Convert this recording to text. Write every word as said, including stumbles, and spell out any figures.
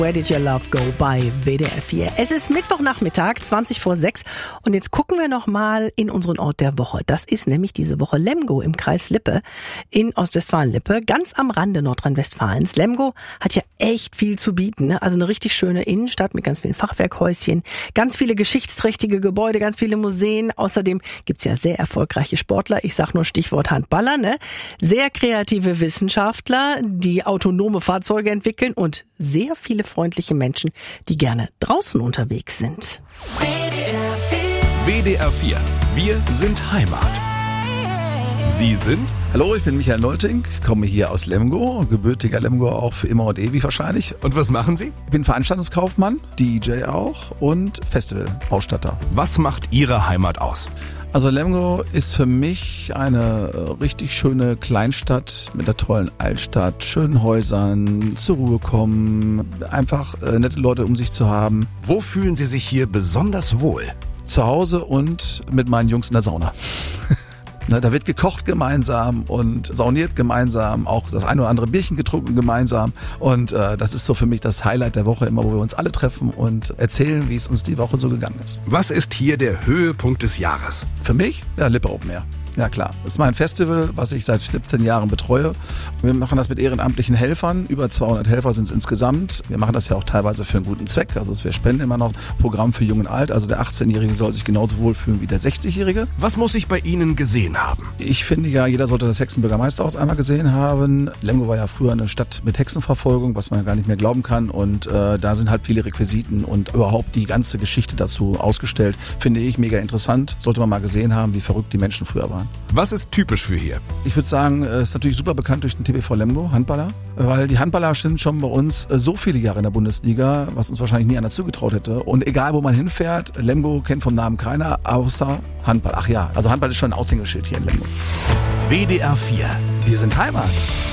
Where Did Your Love Go bei W D R vier. Es ist Mittwochnachmittag, zwanzig vor sechs und jetzt gucken wir nochmal in unseren Ort der Woche. Das ist nämlich diese Woche Lemgo im Kreis Lippe in Ostwestfalen-Lippe, ganz am Rande Nordrhein-Westfalens. Lemgo hat ja echt viel zu bieten, ne? Also eine richtig schöne Innenstadt mit ganz vielen Fachwerkhäuschen, ganz viele geschichtsträchtige Gebäude, ganz viele Museen. Außerdem gibt's ja sehr erfolgreiche Sportler, ich sag nur Stichwort Handballer, ne? Sehr kreative Wissenschaftler, die autonome Fahrzeuge entwickeln und sehr viele freundliche Menschen, die gerne draußen unterwegs sind. W D R vier. Wir sind Heimat. Sie sind? Hallo, ich bin Michael Nolting, komme hier aus Lemgo, gebürtiger Lemgo auch für immer und ewig wahrscheinlich. Und was machen Sie? Ich bin Veranstaltungskaufmann, D J auch und Festivalausstatter. Was macht Ihre Heimat aus? Also Lemgo ist für mich eine richtig schöne Kleinstadt mit einer tollen Altstadt, schönen Häusern, zur Ruhe kommen, einfach äh, nette Leute um sich zu haben. Wo fühlen Sie sich hier besonders wohl? Zu Hause und mit meinen Jungs in der Sauna. Da wird gekocht gemeinsam und sauniert gemeinsam, auch das ein oder andere Bierchen getrunken gemeinsam. Und äh, das ist so für mich das Highlight der Woche, immer wo wir uns alle treffen und erzählen, wie es uns die Woche so gegangen ist. Was ist hier der Höhepunkt des Jahres? Für mich? Ja, Lippe Open Air. Ja klar, das ist mein Festival, was ich seit siebzehn Jahren betreue. Wir machen das mit ehrenamtlichen Helfern, über zweihundert Helfer sind es insgesamt. Wir machen das ja auch teilweise für einen guten Zweck, also wir spenden immer noch Programm für Jung und Alt, also der achtzehnjährige soll sich genauso wohlfühlen wie der sechzigjährige. Was muss ich bei Ihnen gesehen haben? Ich finde ja, jeder sollte das Hexenbürgermeisterhaus einmal gesehen haben. Lemgo war ja früher eine Stadt mit Hexenverfolgung, was man ja gar nicht mehr glauben kann, und äh, da sind halt viele Requisiten und überhaupt die ganze Geschichte dazu ausgestellt, finde ich mega interessant, sollte man mal gesehen haben, wie verrückt die Menschen früher waren. Was ist typisch für hier? Ich würde sagen, es ist natürlich super bekannt durch den T B V Lemgo, Handballer, weil die Handballer sind schon bei uns so viele Jahre in der Bundesliga, was uns wahrscheinlich nie einer zugetraut hätte. Und egal, wo man hinfährt, Lemgo kennt vom Namen keiner, außer Handball. Ach ja, also Handball ist schon ein Aushängeschild hier in Lemgo. W D R vier. Wir sind Heimat.